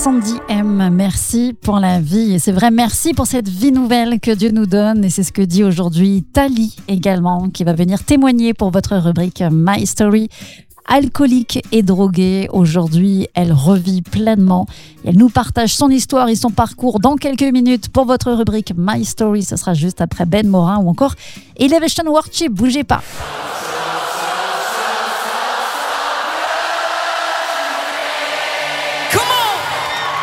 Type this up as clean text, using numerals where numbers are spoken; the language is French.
Sandy M, merci pour la vie. Et c'est vrai, merci pour cette vie nouvelle que Dieu nous donne. Et c'est ce que dit aujourd'hui Tali également, qui va venir témoigner pour votre rubrique My Story. Alcoolique et droguée, aujourd'hui, elle revit pleinement. Elle nous partage son histoire et son parcours dans quelques minutes pour votre rubrique My Story. Ce sera juste après Ben Morin ou encore Elevation Worship. Bougez pas.